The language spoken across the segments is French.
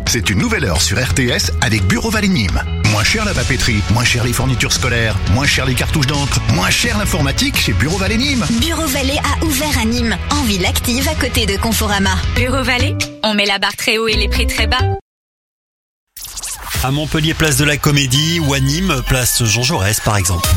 C'est une nouvelle heure sur RTS avec Bureau Vallée Nîmes. Moins cher la papeterie, moins cher les fournitures scolaires, moins cher les cartouches d'encre, moins cher l'informatique chez Bureau Vallée Nîmes. Bureau Vallée a ouvert à Nîmes, en ville active à côté de Conforama. Bureau Vallée, on met la barre très haut et les prix très bas. À Montpellier, place de la Comédie, ou à Nîmes, place Jean Jaurès par exemple.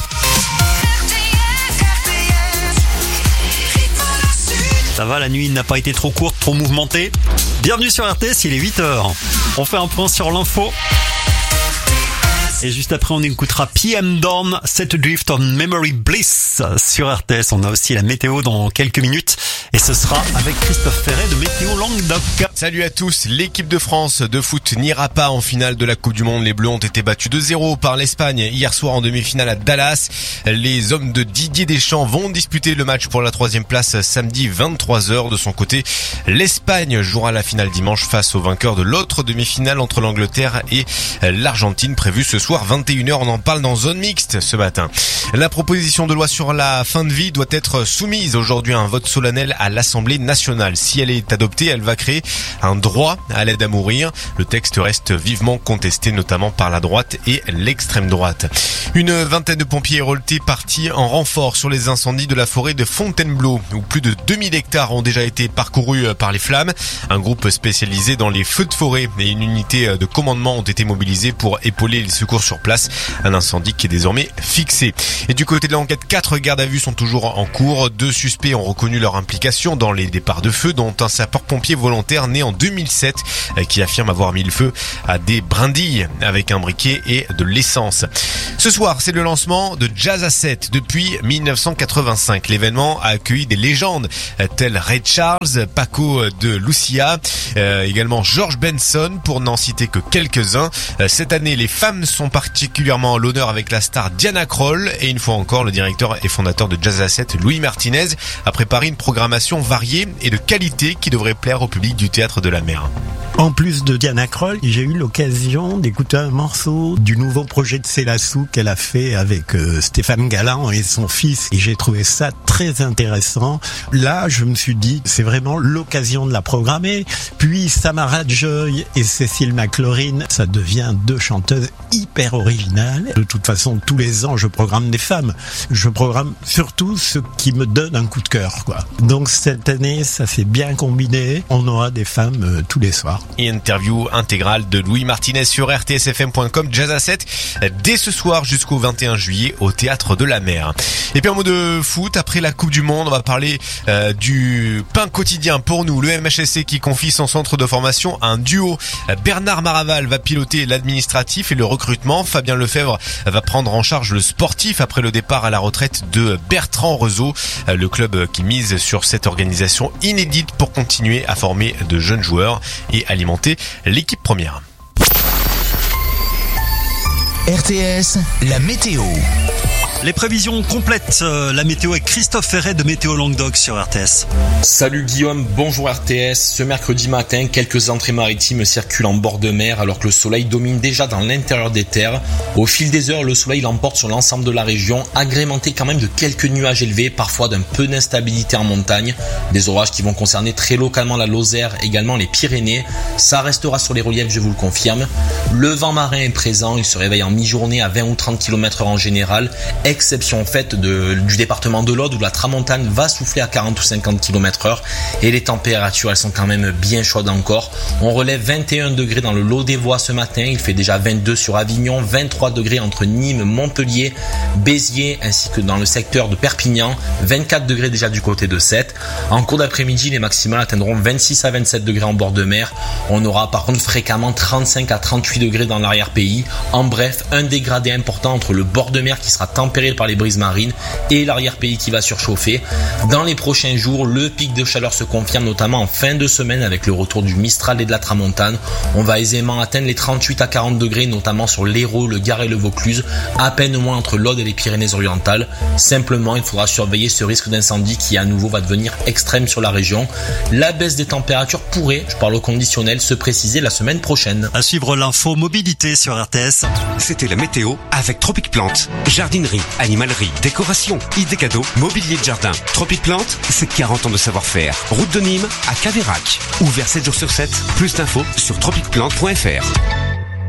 Ça va, la nuit n'a pas été trop courte, trop mouvementée. Bienvenue sur RTS, il est 8h. On fait un point sur l'info. Et juste après, on écoutera PM Dawn, Set Adrift on Memory Bliss sur RTS. On a aussi la météo dans quelques minutes. Et ce sera avec Christophe Ferret de Météo Languedoc. Salut à tous. L'équipe de France de foot n'ira pas en finale de la Coupe du Monde. Les Bleus ont été battus 2-0 par l'Espagne hier soir en demi-finale à Dallas. Les hommes de Didier Deschamps vont disputer le match pour la 3e place samedi 23h. De son côté, l'Espagne jouera la finale dimanche face au vainqueur de l'autre demi-finale entre l'Angleterre et l'Argentine prévue ce soir 21h. On en parle dans Zone Mixte ce matin. La proposition de loi sur la fin de vie doit être soumise aujourd'hui à un vote solennel à l'Assemblée nationale. Si elle est adoptée, elle va créer un droit à l'aide à mourir. Le texte reste vivement contesté, notamment par la droite et l'extrême droite. Une vingtaine de pompiers héroltés partis en renfort sur les incendies de la forêt de Fontainebleau, où plus de 2000 hectares ont déjà été parcourus par les flammes. Un groupe spécialisé dans les feux de forêt et une unité de commandement ont été mobilisés pour épauler les secours sur place. Un incendie qui est désormais fixé. Et du côté de l'enquête, 4 gardes à vue sont toujours en cours. 2 suspects ont reconnu leur implication dans les départs de feu, dont un sapeur-pompier volontaire né en 2007 qui affirme avoir mis le feu à des brindilles avec un briquet et de l'essence. Ce soir, c'est le lancement de Jazz à 7 depuis 1985. L'événement a accueilli des légendes telles Ray Charles, Paco de Lucia, également George Benson, pour n'en citer que quelques-uns. Cette année, les femmes sont particulièrement à l'honneur avec la star Diana Krall, et une fois encore, le directeur et fondateur de Jazz à 7, Louis Martinez, a préparé une programmation variée et de qualité qui devrait plaire au public du Théâtre de la Mer. En plus de Diana Krall, j'ai eu l'occasion d'écouter un morceau du nouveau projet de Célassou qu'elle a fait avec Stéphane Galland et son fils, et j'ai trouvé ça très intéressant. Là, je me suis dit, c'est vraiment l'occasion de la programmer. Puis Samara Joy et Cécile McLaurin, ça devient 2 chanteuses hyper originales. De toute façon, tous les ans, je programme des femmes. Je programme surtout ce qui me donne un coup de cœur, quoi. Donc cette année, ça s'est bien combiné. On aura des femmes tous les soirs. Et interview intégrale de Louis Martinez sur rtsfm.com, Jazz à 7, dès ce soir jusqu'au 21 juillet au Théâtre de la Mer. Et puis en mot de foot, après la Coupe du Monde, on va parler du pain quotidien pour nous. Le MHSC qui confie son centre de formation à un duo. Bernard Maraval va piloter l'administratif et le recrutement. Fabien Lefebvre va prendre en charge le sportif après le départ à la retraite de Bertrand Rezeau. Le club qui mise sur cette organisation inédite pour continuer à former de jeunes joueurs et alimenter l'équipe première. RTS, la météo. Les prévisions complètes, la météo avec Christophe Ferret de Météo Languedoc sur RTS. Salut Guillaume, bonjour RTS. Ce mercredi matin, quelques entrées maritimes circulent en bord de mer alors que le soleil domine déjà dans l'intérieur des terres. Au fil des heures, le soleil l'emporte sur l'ensemble de la région, agrémenté quand même de quelques nuages élevés, parfois d'un peu d'instabilité en montagne. Des orages qui vont concerner très localement la Lozère, également les Pyrénées. Ça restera sur les reliefs, je vous le confirme. Le vent marin est présent, il se réveille en mi-journée à 20 ou 30 km/h en général. Exception faite du département de l'Aude où la tramontane va souffler à 40 ou 50 km/h et les températures elles sont quand même bien chaudes encore. On relève 21 degrés dans le Lot des Voies ce matin, il fait déjà 22 sur Avignon, 23 degrés entre Nîmes, Montpellier, Béziers ainsi que dans le secteur de Perpignan, 24 degrés déjà du côté de Sète. En cours d'après-midi, les maximales atteindront 26 à 27 degrés en bord de mer. On aura par contre fréquemment 35 à 38 degrés dans l'arrière-pays. En bref, un dégradé important entre le bord de mer qui sera tempéré par les brises marines et l'arrière-pays qui va surchauffer. Dans les prochains jours, le pic de chaleur se confirme notamment en fin de semaine avec le retour du Mistral et de la Tramontane. On va aisément atteindre les 38 à 40 degrés notamment sur l'Hérault, le Gard et le Vaucluse, à peine moins entre l'Aude et les Pyrénées-Orientales. Simplement, il faudra surveiller ce risque d'incendie qui à nouveau va devenir extrême sur la région. La baisse des températures pourrait, je parle au conditionnel, se préciser la semaine prochaine. À suivre l'info mobilité sur RTS. C'était la météo avec Tropic Plante, jardinerie, animalerie, décoration, idées cadeaux, mobilier de jardin. Tropic Plante, c'est 40 ans de savoir-faire. Route de Nîmes à Caveyrac. Ouvert 7 jours sur 7. Plus d'infos sur tropicplante.fr.